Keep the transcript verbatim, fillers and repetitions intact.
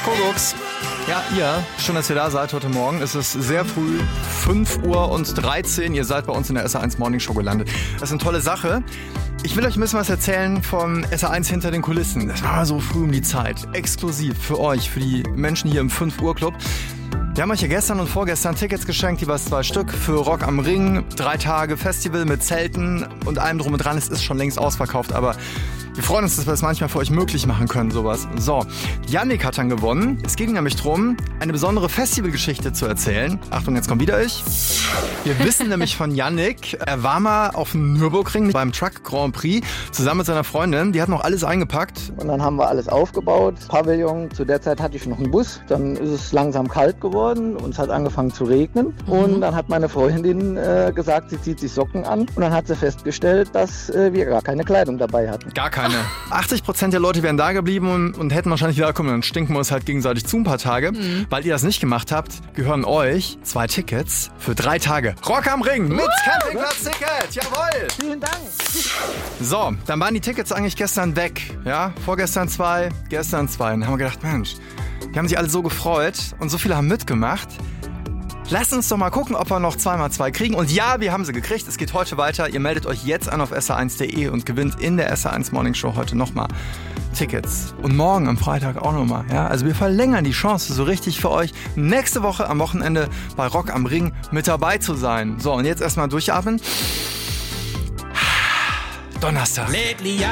Kuckucks. Ja, ihr, schön, dass ihr da seid heute Morgen. Es ist sehr früh, fünf Uhr und dreizehn. Ihr seid bei uns in der S A eins Morning Show gelandet. Das ist eine tolle Sache. Ich will euch ein bisschen was erzählen von S A eins hinter den Kulissen. Das war so früh um die Zeit. Exklusiv für euch, für die Menschen hier im fünf Uhr Club. Wir haben euch ja gestern und vorgestern Tickets geschenkt, jeweils zwei Stück für Rock am Ring. Drei Tage Festival mit Zelten und allem drum und dran. Es ist schon längst ausverkauft, aber wir freuen uns, dass wir es manchmal für euch möglich machen können, sowas. So, Yannick hat dann gewonnen. Es ging nämlich darum, eine besondere Festivalgeschichte zu erzählen. Achtung, jetzt kommt wieder ich. Wir wissen nämlich von Yannick, er war mal auf dem Nürburgring beim Truck Grand Prix zusammen mit seiner Freundin. Die hat noch alles eingepackt. Und dann haben wir alles aufgebaut, Pavillon. Zu der Zeit hatte ich noch einen Bus. Dann ist es langsam kalt geworden und es hat angefangen zu regnen. Mhm. Und dann hat meine Freundin äh, gesagt, sie zieht sich Socken an. Und dann hat sie festgestellt, dass äh, wir gar keine Kleidung dabei hatten. Gar keine. achtzig Prozent der Leute wären da geblieben und, und hätten wahrscheinlich wieder kommen. Dann stinken wir uns halt gegenseitig zu ein paar Tage. Mhm. Weil ihr das nicht gemacht habt, gehören euch zwei Tickets für drei Tage. Rock am Ring mit Campingplatz-Ticket. Jawohl. Vielen Dank. So, dann waren die Tickets eigentlich gestern weg. Ja, vorgestern zwei, gestern zwei. Dann haben wir gedacht, Mensch, die haben sich alle so gefreut und so viele haben mitgemacht. Lasst uns doch mal gucken, ob wir noch zweimal zwei kriegen. Und ja, wir haben sie gekriegt. Es geht heute weiter. Ihr meldet euch jetzt an auf S A eins punkt de und gewinnt in der S A eins Morning Show heute nochmal Tickets. Und morgen am Freitag auch nochmal. Ja? Also wir verlängern die Chance so richtig für euch, nächste Woche am Wochenende bei Rock am Ring mit dabei zu sein. So, und jetzt erstmal durchatmen. Donnerstag. Lately